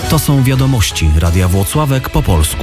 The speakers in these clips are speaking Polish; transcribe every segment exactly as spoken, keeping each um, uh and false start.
To są wiadomości Radia Włocławek po polsku.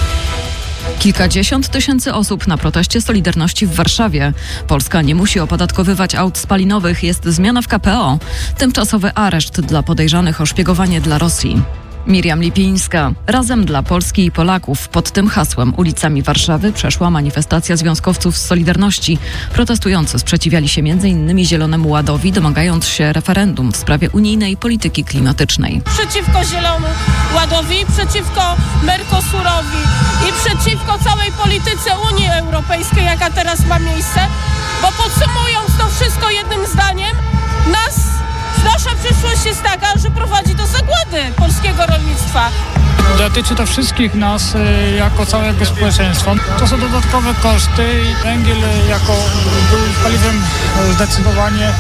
Kilkadziesiąt tysięcy osób na proteście Solidarności w Warszawie. Polska nie musi opodatkowywać aut spalinowych. Jest zmiana w K P O. Tymczasowy areszt dla podejrzanych o szpiegowanie dla Rosji. Miriam Lipińska. Razem dla Polski i Polaków. Pod tym hasłem ulicami Warszawy przeszła manifestacja związkowców z Solidarności. Protestujący sprzeciwiali się między innymi Zielonemu Ładowi, domagając się referendum w sprawie unijnej polityki klimatycznej. Przeciwko Zielonemu Ładowi, przeciwko Mercosurowi i przeciwko całej polityce Unii Europejskiej, jaka teraz ma miejsce, bo podsumując to wszystko jednym zdaniem, nas Nasza przyszłość jest taka, że prowadzi do zagłady polskiego rolnictwa. Dotyczy to wszystkich nas jako całego społeczeństwa. To są dodatkowe koszty i węgiel jako był paliwem zdecydowanie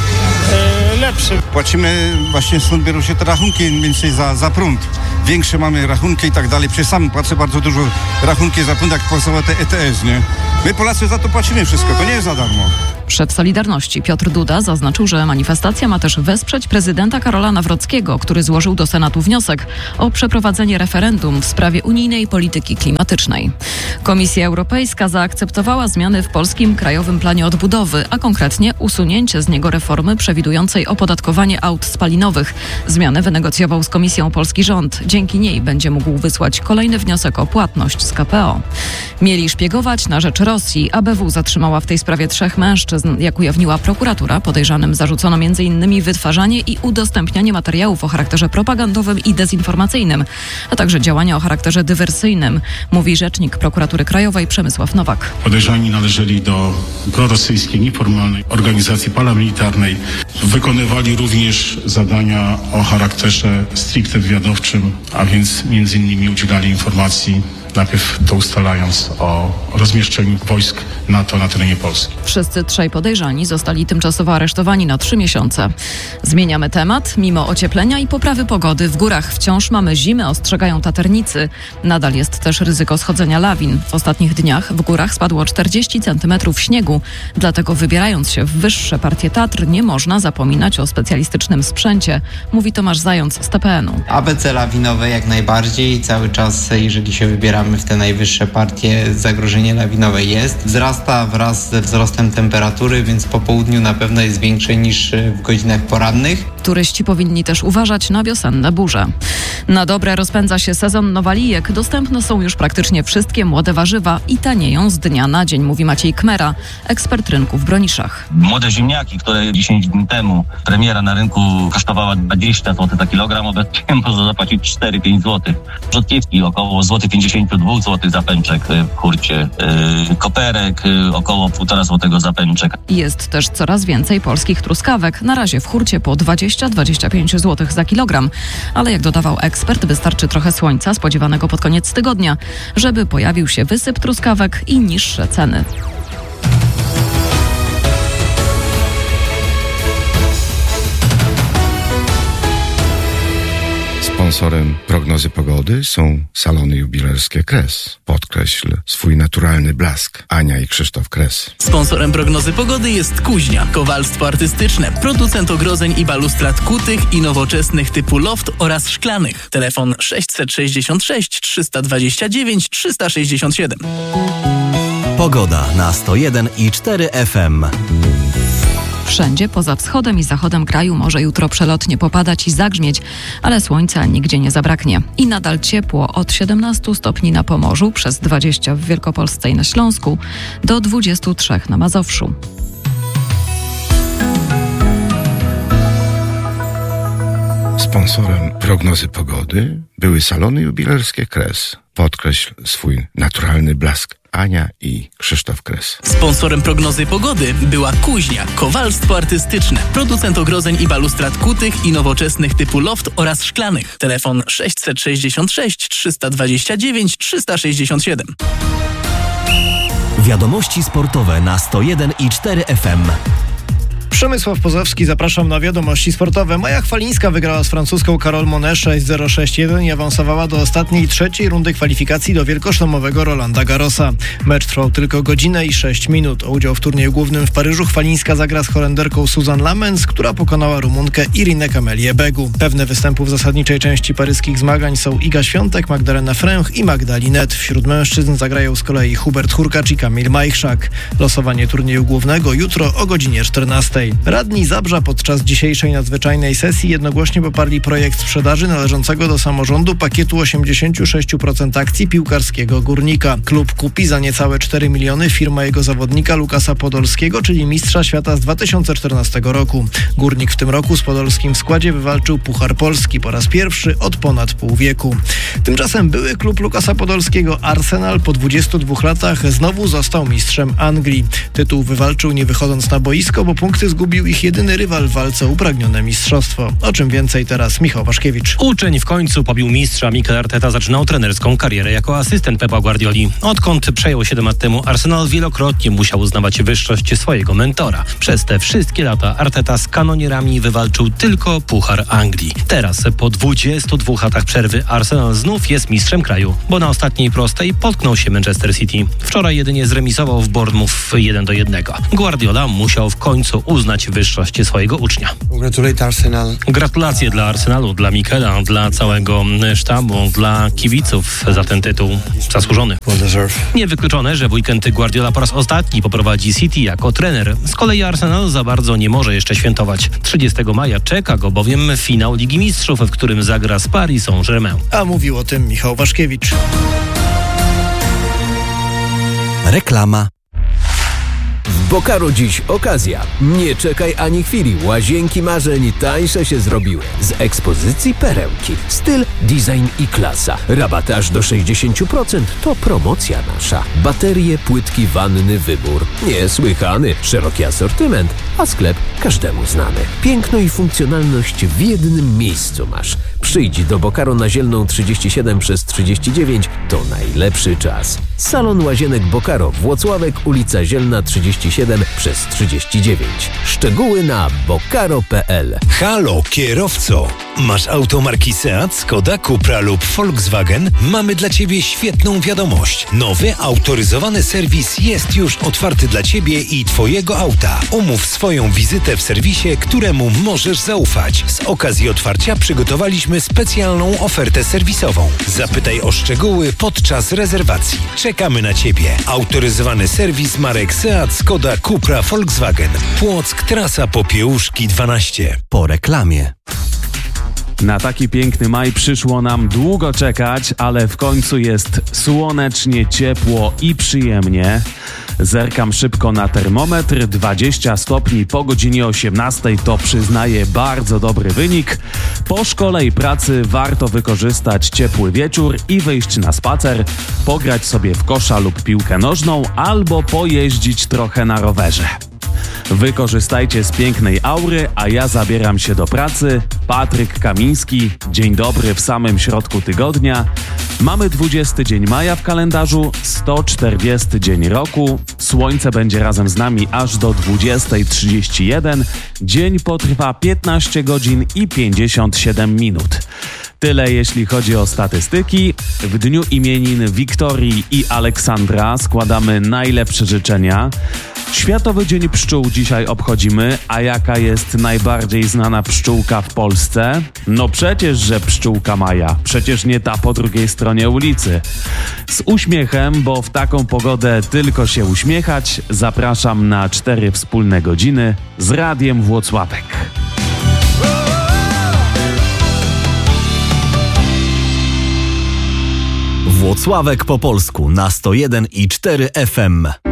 lepszy. Płacimy, właśnie stąd biorą się te rachunki mniej więcej za, za prąd. Większe mamy rachunki i tak dalej. Przecież sam płacę bardzo dużo rachunki za prąd, jak płacowe te E T S, nie? My Polacy za to płacimy wszystko, to nie jest za darmo. Szef Solidarności Piotr Duda zaznaczył, że manifestacja ma też wesprzeć prezydenta Karola Nawrockiego, który złożył do Senatu wniosek o przeprowadzenie referendum w sprawie unijnej polityki klimatycznej. Komisja Europejska zaakceptowała zmiany w polskim Krajowym Planie Odbudowy, a konkretnie usunięcie z niego reformy przewidującej opodatkowanie aut spalinowych. Zmianę wynegocjował z Komisją polski rząd. Dzięki niej będzie mógł wysłać kolejny wniosek o płatność z K P O. Mieli szpiegować na rzecz Rosji. A B W zatrzymała w tej sprawie trzech mężczyzn. Jak ujawniła prokuratura, podejrzanym zarzucono między innymi wytwarzanie i udostępnianie materiałów o charakterze propagandowym i dezinformacyjnym, a także działania o charakterze dywersyjnym, mówi rzecznik Prokuratury Krajowej Przemysław Nowak. Podejrzani należeli do prorosyjskiej nieformalnej organizacji paramilitarnej. Wykonywali również zadania o charakterze stricte wywiadowczym, a więc między innymi udzielali informacji, najpierw to ustalając o rozmieszczeniu wojsk NATO na terenie Polski. Wszyscy trzej podejrzani zostali tymczasowo aresztowani na trzy miesiące. Zmieniamy temat. Mimo ocieplenia i poprawy pogody w górach wciąż mamy zimę, ostrzegają taternicy. Nadal jest też ryzyko schodzenia lawin. W ostatnich dniach w górach spadło czterdzieści centymetrów śniegu. Dlatego wybierając się w wyższe partie Tatr nie można zapominać o specjalistycznym sprzęcie, mówi Tomasz Zając z T P N u. A B C lawinowe jak najbardziej. Cały czas, jeżeli się wybiera w te najwyższe partie, zagrożenie lawinowe jest. Wzrasta wraz ze wzrostem temperatury, więc po południu na pewno jest większe niż w godzinach porannych. Turyści powinni też uważać na wiosenne burze. Na dobre rozpędza się sezon nowalijek. Dostępne są już praktycznie wszystkie młode warzywa i tanieją z dnia na dzień, mówi Maciej Kmera, ekspert rynku w Broniszach. Młode ziemniaki, które dziesięć dni temu premiera na rynku kosztowała dwadzieścia złotych za kilogram, obecnie można zapłacić cztery pięć złotych. Rzodkiewki około złoty pięćdziesiąt dwa złotych za pęczek w hurcie. Yy, koperek yy, około półtora złotego za pęczek. Jest też coraz więcej polskich truskawek. Na razie w hurcie po dwadzieścia do dwudziestu pięciu złotych za kilogram. Ale jak dodawał ekspert, wystarczy trochę słońca spodziewanego pod koniec tygodnia, żeby pojawił się wysyp truskawek i niższe ceny. Sponsorem prognozy pogody są salony jubilerskie Kres. Podkreśl swój naturalny blask. Ania i Krzysztof Kres. Sponsorem prognozy pogody jest Kuźnia, kowalstwo artystyczne, producent ogrodzeń i balustrad kutych i nowoczesnych typu loft oraz szklanych. Telefon sześćset sześćdziesiąt sześć trzysta dwadzieścia dziewięć trzysta sześćdziesiąt siedem. Pogoda na sto jeden i cztery F M. Wszędzie poza wschodem i zachodem kraju może jutro przelotnie popadać i zagrzmieć, ale słońca nigdzie nie zabraknie. I nadal ciepło od siedemnastu stopni na Pomorzu, przez dwadzieścia w Wielkopolsce i na Śląsku, do dwudziestu trzech na Mazowszu. Sponsorem prognozy pogody były salony jubilerskie Kres. Podkreśl swój naturalny blask. Ania i Krzysztof Kres. Sponsorem prognozy pogody była Kuźnia, kowalstwo artystyczne, producent ogrodzeń i balustrad kutych i nowoczesnych typu loft oraz szklanych. Telefon sześćset sześćdziesiąt sześć trzysta dwadzieścia dziewięć trzysta sześćdziesiąt siedem. Wiadomości sportowe na sto jeden i cztery F M. Przemysław Pozowski, zapraszam na wiadomości sportowe. Maja Chwalińska wygrała z francuską Carole Monet sześć zero sześć jeden i awansowała do ostatniej, trzeciej rundy kwalifikacji do wielkoszlemowego Rolanda Garrosa. Mecz trwał tylko godzinę i sześć minut. O udział w turnieju głównym w Paryżu Chwalińska zagra z Holenderką Suzanne Lamens, która pokonała Rumunkę Irinę Kamelię Begu. Pewne występów w zasadniczej części paryskich zmagań są Iga Świątek, Magdalena Fręch i Magda Linette. Wśród mężczyzn zagrają z kolei Hubert Hurkacz i Kamil Majchrzak. Losowanie turnieju głównego jutro o godzinie czternastej. Radni Zabrza podczas dzisiejszej nadzwyczajnej sesji jednogłośnie poparli projekt sprzedaży należącego do samorządu pakietu osiemdziesiąt sześć procent akcji piłkarskiego Górnika. Klub kupi za niecałe cztery miliony firma jego zawodnika Lukasa Podolskiego, czyli mistrza świata z dwa tysiące czternastego roku. Górnik w tym roku z Podolskim w składzie wywalczył Puchar Polski po raz pierwszy od ponad pół wieku. Tymczasem były klub Lukasa Podolskiego Arsenal po dwudziestu dwóch latach znowu został mistrzem Anglii. Tytuł wywalczył nie wychodząc na boisko, bo punkty zgubił ich jedyny rywal w walce o upragnione mistrzostwo. O czym więcej teraz Michał Waszkiewicz. Uczeń w końcu pobił mistrza. Mikel Arteta zaczynał trenerską karierę jako asystent Pepa Guardioli. Odkąd przejął siedem lat temu Arsenal, wielokrotnie musiał uznawać wyższość swojego mentora. Przez te wszystkie lata Arteta z kanonierami wywalczył tylko Puchar Anglii. Teraz po dwudziestu dwóch latach przerwy Arsenal znów jest mistrzem kraju, bo na ostatniej prostej potknął się Manchester City. Wczoraj jedynie zremisował w Bournemouth jeden do jednego. Guardiola musiał w końcu uznać wyższość swojego ucznia. Gratulacje dla Arsenalu, dla Mikela, dla całego sztabu, dla kibiców za ten tytuł zasłużony. Niewykluczone, że w weekend Guardiola po raz ostatni poprowadzi City jako trener. Z kolei Arsenal za bardzo nie może jeszcze świętować. trzydziestego maja czeka go bowiem finał Ligi Mistrzów, w którym zagra z Paris Saint-Germain. A mówił o tym Michał Waszkiewicz. Reklama. W Bokaru dziś okazja. Nie czekaj ani chwili. Łazienki marzeń tańsze się zrobiły. Z ekspozycji perełki. Styl, design i klasa. Rabaty aż do sześćdziesiąt procent. To promocja nasza. Baterie, płytki, wanny, wybór. Niesłychany. Szeroki asortyment, a sklep każdemu znany. Piękno i funkcjonalność w jednym miejscu masz. Przyjdź do Bokaru na Zielną trzydzieści siedem przez trzydzieści dziewięć. To najlepszy czas. Salon Łazienek Bokaro, Włocławek, ulica Zielna trzydzieści siedem przez trzydzieści dziewięć. Szczegóły na bokaro kropka pe el. Halo, kierowco! Masz auto marki Seat, Skoda, Cupra lub Volkswagen? Mamy dla Ciebie świetną wiadomość. Nowy, autoryzowany serwis jest już otwarty dla Ciebie i Twojego auta. Umów swoją wizytę w serwisie, któremu możesz zaufać. Z okazji otwarcia przygotowaliśmy specjalną ofertę serwisową. Zapytaj o szczegóły podczas rezerwacji. Czekamy na Ciebie. Autoryzowany serwis marek Seat, Skoda, Cupra, Volkswagen. Płock, trasa Popiełuszki dwanaście. Po reklamie. Na taki piękny maj przyszło nam długo czekać, ale w końcu jest słonecznie, ciepło i przyjemnie. Zerkam szybko na termometr, dwadzieścia stopni po godzinie osiemnastej to przyznaję bardzo dobry wynik. Po szkole i pracy warto wykorzystać ciepły wieczór i wyjść na spacer, pograć sobie w kosza lub piłkę nożną albo pojeździć trochę na rowerze. Wykorzystajcie z pięknej aury, a ja zabieram się do pracy. Patryk Kamiński, dzień dobry w samym środku tygodnia. Mamy dwudziesty dzień maja w kalendarzu, sto czterdziesty dzień roku. Słońce będzie razem z nami aż do dwudziestej trzydzieści jeden. Dzień potrwa piętnaście godzin i pięćdziesiąt siedem minut. Tyle jeśli chodzi o statystyki. W dniu imienin Wiktorii i Aleksandra składamy najlepsze życzenia. Światowy Dzień Pszczół dzisiaj obchodzimy, a jaka jest najbardziej znana pszczółka w Polsce? No przecież, że pszczółka Maja, przecież nie ta po drugiej stronie ulicy. Z uśmiechem, bo w taką pogodę tylko się uśmiechać, zapraszam na cztery wspólne godziny z Radiem Włocławek. Włocławek po polsku na sto jeden i cztery F M.